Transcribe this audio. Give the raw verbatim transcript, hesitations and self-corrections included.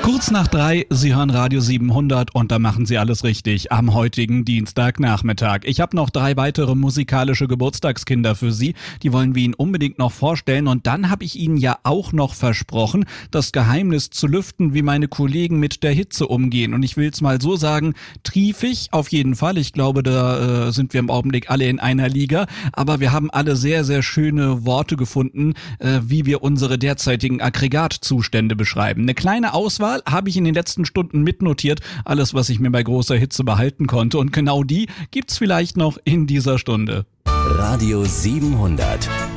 Kurz nach drei, Sie hören Radio siebenhundert und da machen Sie alles richtig am heutigen Dienstagnachmittag. Ich habe noch drei weitere musikalische Geburtstagskinder für Sie, die wollen wir Ihnen unbedingt noch vorstellen und dann habe ich Ihnen ja auch noch versprochen, das Geheimnis zu lüften, wie meine Kollegen mit der Hitze umgehen und ich will es mal so sagen, triefig auf jeden Fall, ich glaube, da äh, sind wir im Augenblick alle in einer Liga, aber wir haben alle sehr, sehr schöne Worte gefunden, äh, wie wir unsere derzeitigen Aggregatzustände beschreiben. Eine kleine Auswahl habe ich in den letzten Stunden mitnotiert, alles, was ich mir bei großer Hitze behalten konnte und genau die gibt's vielleicht noch in dieser Stunde. Radio siebenhundert.